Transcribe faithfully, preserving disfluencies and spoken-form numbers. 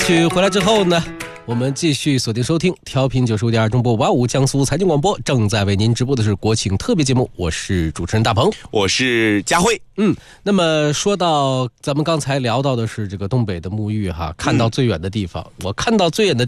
去回来之后呢，我们继续锁定收听调频九十五点二中波五五江苏财经广播，正在为您直播的是国庆特别节目，我是主持人大鹏， 我是佳慧。 嗯，那么说到咱们刚才聊到的是这个东北的沐浴哈，看到最远的地方，嗯、我看到最远的